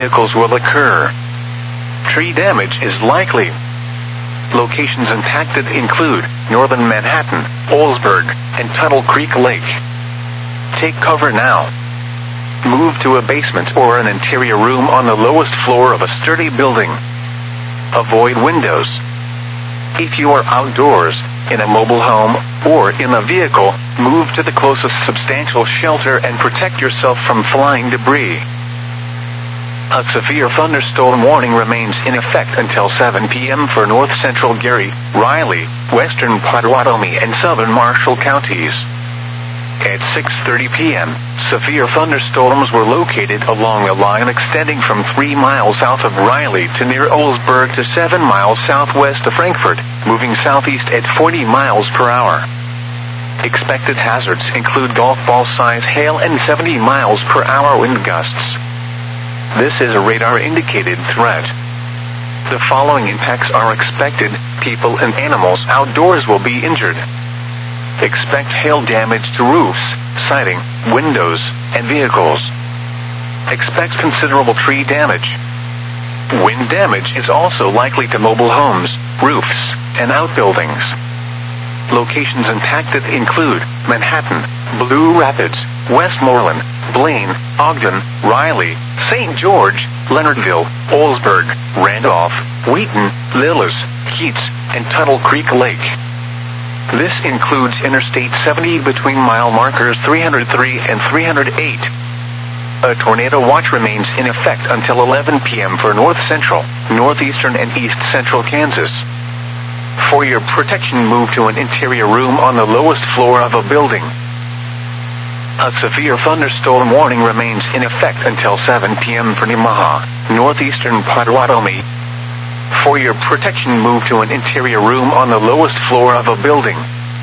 vehicles will occur. Tree damage is likely. Locations impacted include northern Manhattan, Oldsburg, and Tuttle Creek Lake. Take cover now. Move to a basement or an interior room on the lowest floor of a sturdy building. Avoid windows. If you are outdoors, in a mobile home, or in a vehicle, move to the closest substantial shelter and protect yourself from flying debris. A severe thunderstorm warning remains in effect until 7 p.m. for north central Gary, Riley, western Pottawatomie, and southern Marshall counties. At 6:30 p.m., severe thunderstorms were located along a line extending from 3 miles south of Riley to near Oldsburg to 7 miles southwest of Frankfort, moving southeast at 40 miles per hour. Expected hazards include golf ball-size hail and 70 miles per hour wind gusts. This is a radar-indicated threat. The following impacts are expected. People and animals outdoors will be injured. Expect hail damage to roofs, siding, windows, and vehicles. Expect considerable tree damage. Wind damage is also likely to mobile homes, roofs, and outbuildings. Locations impacted include Manhattan, Blue Rapids, Westmoreland, Blaine, Ogden, Riley, St. George, Leonardville, Oldsburg, Randolph, Wheaton, Lillis, Keats, and Tuttle Creek Lake. This includes Interstate 70 between mile markers 303 and 308. A tornado watch remains in effect until 11 p.m. for north central, northeastern, and east central Kansas. For your protection, move to an interior room on the lowest floor of a building. A severe thunderstorm warning remains in effect until 7 p.m. for Nemaha, northeastern Pottawatomie. For your protection, move to an interior room on the lowest floor of a building.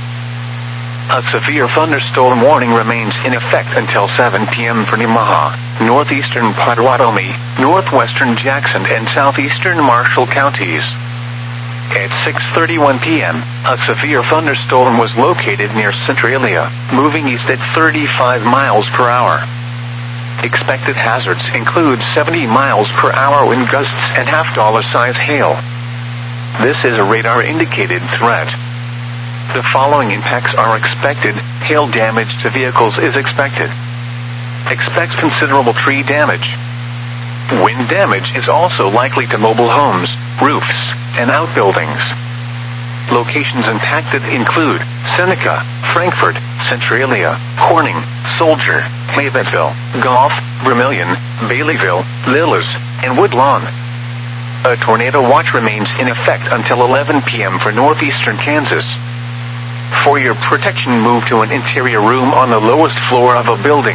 A severe thunderstorm warning remains in effect until 7 p.m. for Nemaha, northeastern Pottawatomie, northwestern Jackson, and southeastern Marshall counties. At 6:31 p.m., a severe thunderstorm was located near Centralia, moving east at 35 miles per hour. Expected hazards include 70 miles per hour wind gusts and half-dollar-size hail. This is a radar-indicated threat. The following impacts are expected. Hail damage to vehicles is expected. Expect considerable tree damage. Wind damage is also likely to mobile homes, roofs, and outbuildings. Locations impacted include Seneca, Frankfort, Centralia, Corning, Soldier, Mavenville, Goff, Vermilion, Baileyville, Lillis, and Woodlawn. A tornado watch remains in effect until 11 p.m. for northeastern Kansas. For your protection, move to an interior room on the lowest floor of a building.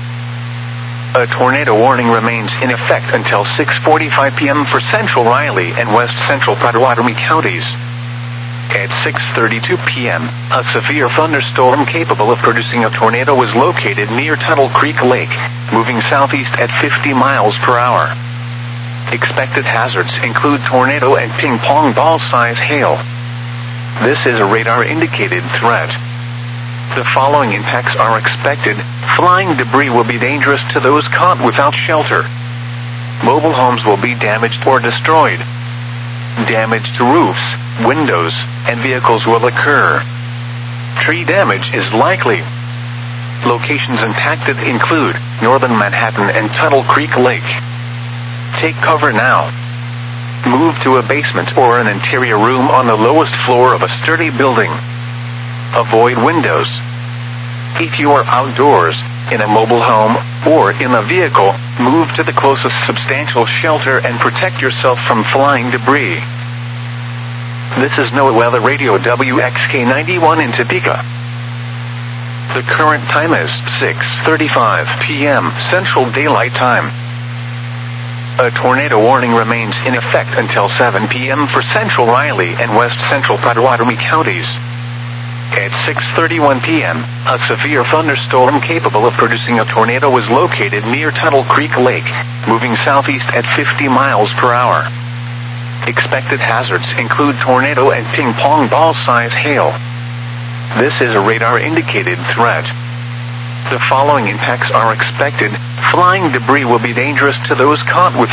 A tornado warning remains in effect until 6:45 p.m. for central Riley and west central Pottawatomie counties. At 6:32 p.m., a severe thunderstorm capable of producing a tornado was located near Tuttle Creek Lake, moving southeast at 50 miles per hour. Expected hazards include tornado and ping-pong ball-size hail. This is a radar-indicated threat. The following impacts are expected. Flying debris will be dangerous to those caught without shelter. Mobile homes will be damaged or destroyed. Damage to roofs, windows, and vehicles will occur. Tree damage is likely. Locations impacted include northern Manhattan and Tuttle Creek Lake. Take cover now. Move to a basement or an interior room on the lowest floor of a sturdy building. Avoid windows. If you are outdoors, in a mobile home, or in a vehicle, move to the closest substantial shelter and protect yourself from flying debris. This is NOAA Weather Radio WXK91 in Topeka. The current time is 6:35 p.m. Central Daylight Time. A tornado warning remains in effect until 7 p.m. for central Riley and west central Pottawatomie counties. At 6:31 p.m., a severe thunderstorm capable of producing a tornado was located near Tuttle Creek Lake, moving southeast at 50 miles per hour. Expected hazards include tornado and ping-pong ball-size hail. This is a radar-indicated threat. The following impacts are expected. Flying debris will be dangerous to those caught with